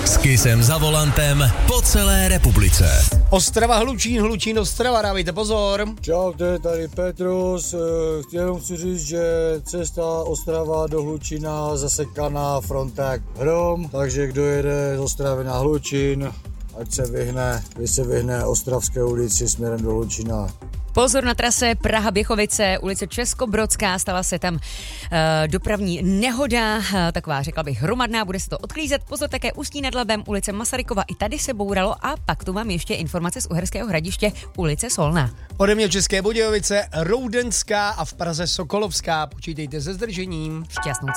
S Kissem za volantem po celé republice. Ostrava Hlučín, Hlučín Ostrava, dávejte pozor. Čau, tady Petrus. Chtěl chci říct, že cesta Ostrava do Hlučína zasekaná fronták hrom, takže kdo jede z Ostravy na Hlučín, ať se vyhne Ostravské ulici směrem do Hlučína. Pozor na trase Praha-Běchovice, ulice Českobrodská, stala se tam dopravní nehoda, taková řekla bych hromadná, bude se to odklízet. Pozor také Ústí nad Labem, ulice Masarykova, i tady se bouralo a pak tu mám ještě informace z Uherského Hradiště, ulice Solná. Ode mě České Budějovice, Roudenská a v Praze Sokolovská, počítejte se zdržením. Šťastnou cestu.